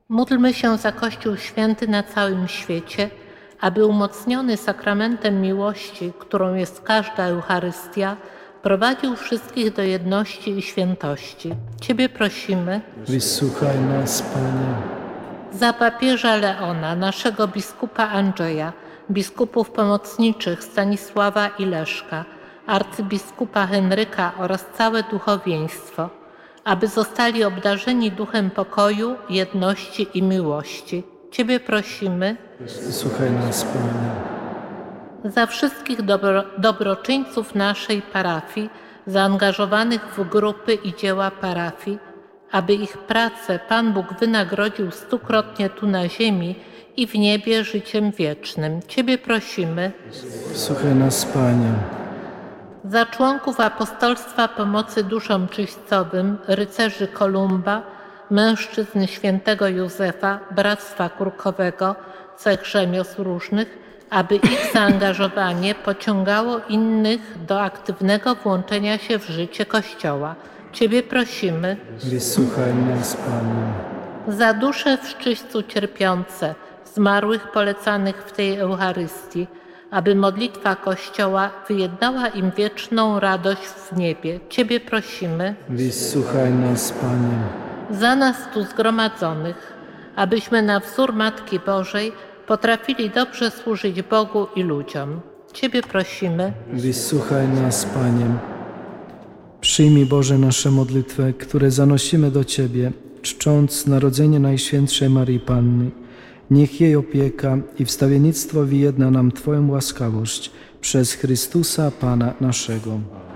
Módlmy się za Kościół Święty na całym świecie, aby umocniony sakramentem miłości, którą jest każda Eucharystia, prowadził wszystkich do jedności i świętości. Ciebie prosimy. Wysłuchaj nas, Panie. Za papieża Leona, naszego biskupa Andrzeja, biskupów pomocniczych Stanisława i Leszka, arcybiskupa Henryka oraz całe duchowieństwo, aby zostali obdarzeni duchem pokoju, jedności i miłości. Ciebie prosimy. Wysłuchaj nas, Panie. Za wszystkich dobroczyńców naszej parafii, zaangażowanych w grupy i dzieła parafii, aby ich pracę Pan Bóg wynagrodził 100-krotnie tu na ziemi i w niebie życiem wiecznym. Ciebie prosimy. Wysłuchaj nas, Panie. Za członków apostolstwa pomocy duszom czyścowym, rycerzy Kolumba, mężczyzn świętego Józefa, Bractwa Kurkowego, cech rzemiosł różnych, aby ich zaangażowanie pociągało innych do aktywnego włączenia się w życie Kościoła. Ciebie prosimy. Wysłuchaj nas, Panie. Za dusze w czyśćcu cierpiące, zmarłych polecanych w tej Eucharystii, aby modlitwa Kościoła wyjednała im wieczną radość w niebie. Ciebie prosimy. Wysłuchaj nas, Panie. Za nas tu zgromadzonych, abyśmy na wzór Matki Bożej potrafili dobrze służyć Bogu i ludziom. Ciebie prosimy. Wysłuchaj nas, Panie. Przyjmij, Boże, nasze modlitwy, które zanosimy do Ciebie, czcząc narodzenie Najświętszej Maryi Panny. Niech jej opieka i wstawiennictwo wyjedna nam Twoją łaskawość przez Chrystusa Pana naszego.